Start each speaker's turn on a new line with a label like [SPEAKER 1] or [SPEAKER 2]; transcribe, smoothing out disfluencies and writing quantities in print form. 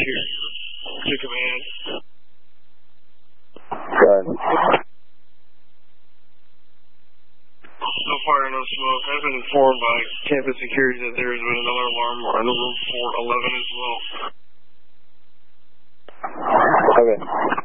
[SPEAKER 1] to command.
[SPEAKER 2] Go ahead.
[SPEAKER 1] So far, no smoke. I've been informed by campus security that there has been another alarm on room 411 as well.
[SPEAKER 2] Okay.